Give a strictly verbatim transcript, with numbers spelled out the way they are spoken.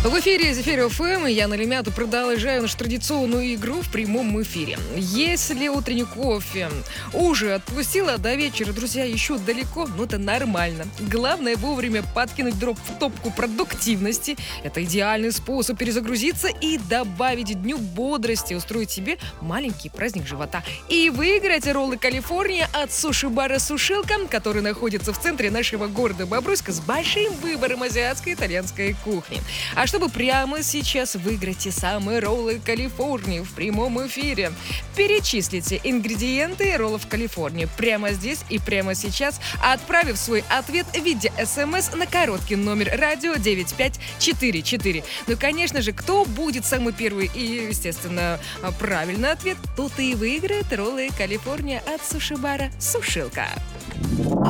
В эфире Зефир эф эм, и я Налимяту продолжаю нашу традиционную игру в прямом эфире. Если утренний кофе уже отпустила, до вечера, друзья, еще далеко, но это нормально. Главное вовремя подкинуть дроп в топку продуктивности. Это идеальный способ перезагрузиться и добавить дню бодрости, устроить себе маленький праздник живота. И выиграть роллы Калифорния от суши-бара «Сушилка», который находится в центре нашего города Бобруйска с большим выбором азиатской и итальянской кухни. А чтобы прямо сейчас выиграть те самые роллы Калифорнии в прямом эфире, перечислите ингредиенты роллов Калифорнии прямо здесь и прямо сейчас, отправив свой ответ в виде смс на короткий номер радио девять пять четыре четыре. Ну и, конечно же, кто будет самый первый и, естественно, правильный ответ, тот и выиграет роллы Калифорния от суши-бара «Сушилка».